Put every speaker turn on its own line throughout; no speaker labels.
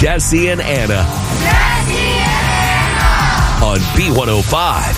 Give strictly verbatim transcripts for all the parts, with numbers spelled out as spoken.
Jesse and Anna.
Jesse and Anna!
On B one oh five.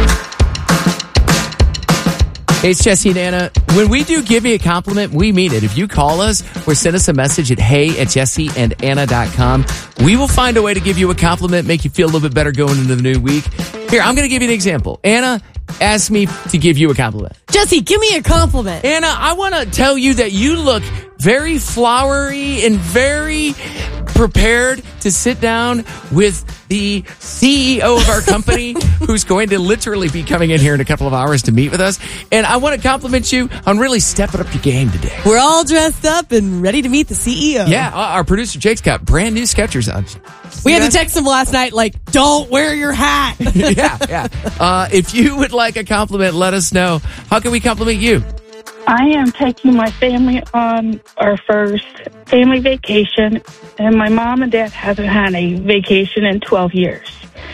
Hey, it's Jesse and Anna. When we do give you a compliment, we mean it. If you call us or send us a message at hey at jesse and anna dot com, we will find a way to give you a compliment, make you feel a little bit better going into the new week. Here, I'm going to give you an example. Anna asked me to give you a compliment.
Jesse, give me a compliment.
Anna, I want to tell you that you look very flowery and very prepared to sit down with the C E O of our company who's going to literally be coming in here in a couple of hours to meet with us. And I want to compliment you on really stepping up your game today.
We're all dressed up and ready to meet the C E O.
Yeah, our producer Jake's got brand new Skechers on.
We had to text him last night like, don't wear your hat.
yeah, yeah. Uh, if you would like a compliment, let us know. How can we compliment you?
I am taking my family on our first family vacation, and my mom and dad haven't had a vacation in twelve years.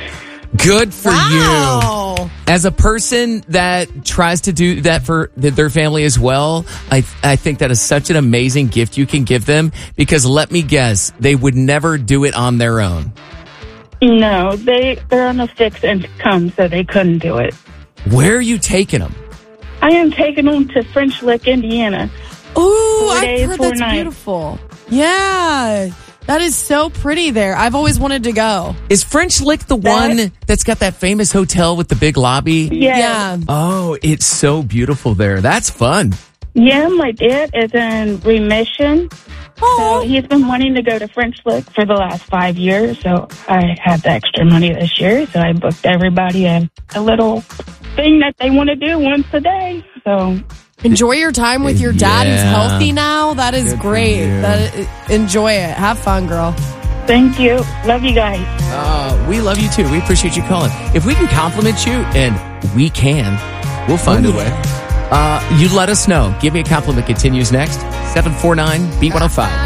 Good for
Wow.
you. As a person that tries to do that for their family as well, I I think that is such an amazing gift you can give them, because let me guess, they would never do it on their own.
No, they, they're on a fixed income, so they couldn't do it.
Where are you taking them?
I am taking them to French Lick, Indiana.
Ooh,
Four
I've
days,
heard
four
that's
nights.
beautiful. Yeah, that is so pretty there. I've always wanted to go.
Is French Lick the
That-
one that's got that famous hotel with the big lobby?
Yeah.
Yeah.
Oh, it's so beautiful there. That's fun.
Yeah, my dad is in remission. So he's been wanting to go to French Lick for the last five years. So I had the extra money this year. So I booked everybody a, a little thing that they want to do once a day. So
Enjoy your time with your dad who's
Yeah.
healthy now. That is
Good for
great.
you.
That, enjoy it. Have fun, girl.
thank you. Love you guys.
Uh, we love you too. We appreciate you calling. If we can compliment you, and we can, we'll find
Oh,
a way. Uh, you let us know. Give me a compliment continues next. seven four nine B one oh five.